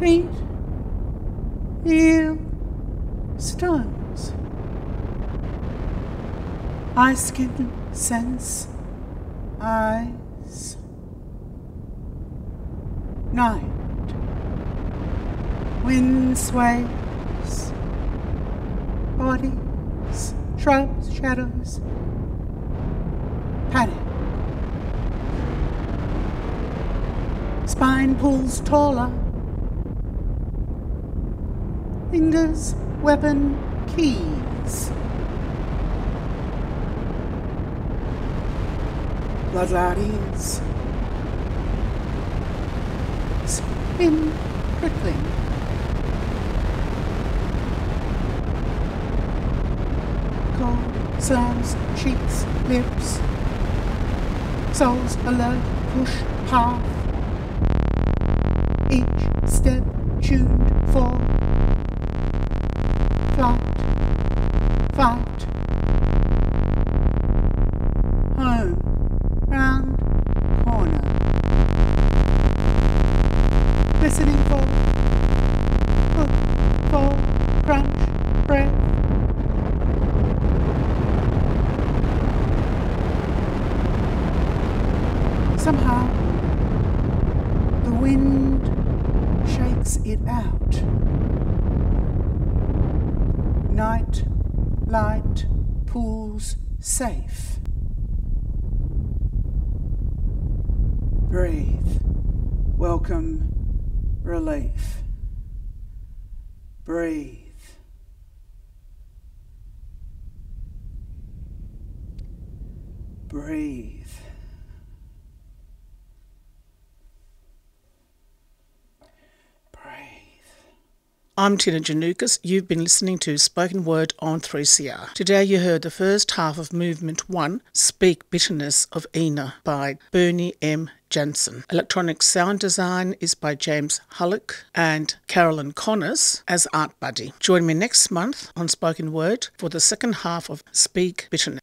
Feet feel stones. Ice can sense eyes. Night. Wind sways. Bodies, shrubs, shadows. Panic. Spine pulls taller. Fingers, weapon, keys. Bloodloud ears. Skin prickling. Cold slams, cheeks, lips. Souls alert, push, path. Each step tuned for flight, fight. Home, round corner. Listening for hook, fall, crunch, breath. Somehow, the wind shakes it out. Night, light, pools, safe. Breathe. Welcome relief. Breathe. Breathe. I'm Tina Janukas. You've been listening to Spoken Word on 3CR. Today you heard the first half of Movement 1, Speak Bitterness of Ina by Bernie M. Jansen. Electronic sound design is by James Hullock and Carolyn Connors as Art Buddy. Join me next month on Spoken Word for the second half of Speak Bitterness.